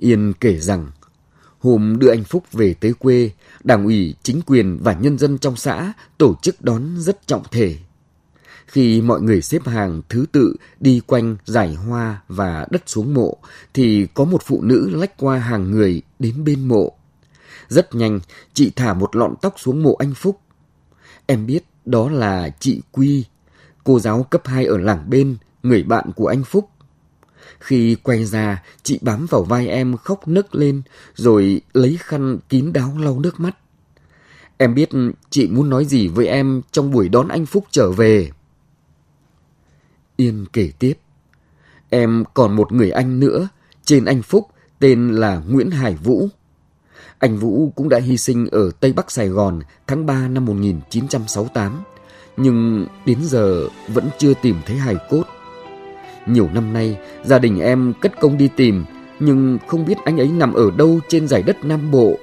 Yên kể rằng, hôm đưa anh Phúc về tới quê, Đảng ủy, chính quyền và nhân dân trong xã tổ chức đón rất trọng thể. Khi mọi người xếp hàng thứ tự đi quanh rải hoa và đất xuống mộ, thì có một phụ nữ lách qua hàng người đến bên mộ. Rất nhanh, chị thả một lọn tóc xuống mộ anh Phúc. Em biết đó là chị Quy, cô giáo cấp 2 ở làng bên, người bạn của anh Phúc. Khi quay ra, chị bám vào vai em khóc nức lên, rồi lấy khăn kín đáo lau nước mắt. Em biết chị muốn nói gì với em trong buổi đón anh Phúc trở về. Yên kể tiếp, em còn một người anh nữa, trên anh Phúc, tên là Nguyễn Hải Vũ. Anh Vũ cũng đã hy sinh ở Tây Bắc Sài Gòn tháng 3 năm 1968, nhưng đến giờ vẫn chưa tìm thấy hài cốt. Nhiều năm nay, gia đình em cất công đi tìm, nhưng không biết anh ấy nằm ở đâu trên dải đất Nam Bộ.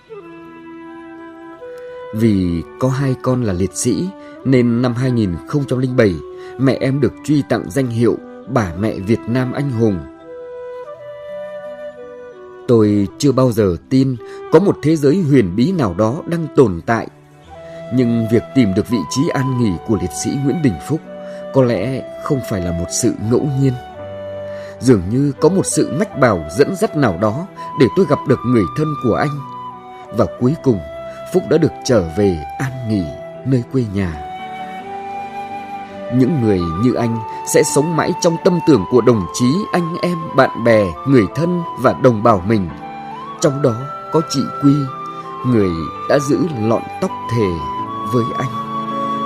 Vì có 2 con là liệt sĩ, nên năm 2007, mẹ em được truy tặng danh hiệu Bà Mẹ Việt Nam Anh Hùng. Tôi chưa bao giờ tin có một thế giới huyền bí nào đó đang tồn tại. Nhưng việc tìm được vị trí an nghỉ của liệt sĩ Nguyễn Đình Phúc có lẽ không phải là một sự ngẫu nhiên. Dường như có một sự mách bảo dẫn dắt nào đó để tôi gặp được người thân của anh. Và cuối cùng, Phúc đã được trở về an nghỉ nơi quê nhà. Những người như anh sẽ sống mãi trong tâm tưởng của đồng chí, anh em, bạn bè, người thân và đồng bào mình. Trong đó có chị Quy, người đã giữ lọn tóc thề với anh.